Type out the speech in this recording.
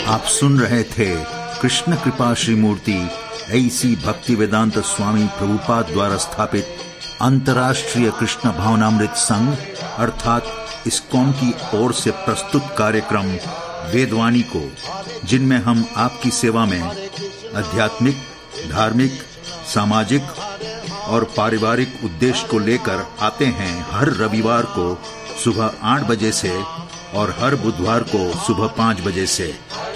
आप सुन रहे थे कृष्ण कृपा श्रीमूर्ति ऐसी भक्ति वेदांत स्वामी प्रभुपाद द्वारा स्थापित अंतर्राष्ट्रीय कृष्ण भावनामृत संघ अर्थात इस्कॉन की ओर से प्रस्तुत कार्यक्रम वेदवाणी को, जिनमें हम आपकी सेवा में आध्यात्मिक, धार्मिक, सामाजिक और पारिवारिक उद्देश्य को लेकर आते हैं हर रविवार को सुबह 8 बजे से और हर बुधवार को सुबह 5 बजे से।